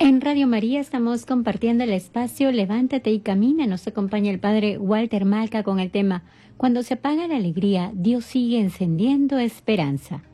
En Radio María estamos compartiendo el espacio Levántate y Camina. Nos acompaña el Padre Walter Malca con el tema Cuando se apaga la alegría, Dios sigue encendiendo esperanza.